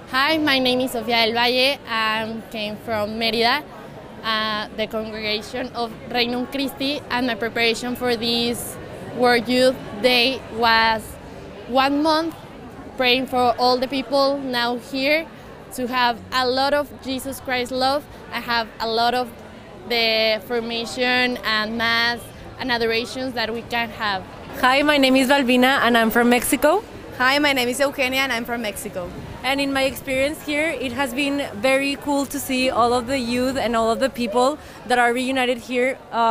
Hi, my name is Sofia del Valle. I came from Mérida, the congregation of Regnum Christi, and my preparation for this World Youth Day was 1 month praying for all the people now here to have a lot of Jesus Christ love. I have a lot of the formation and mass and adorations that we can have. Hi, my name is Balbina and I'm from Mexico. Hi, my name is Eugenia and I'm from Mexico. And in my experience here, it has been very cool to see all of the youth and all of the people that are reunited here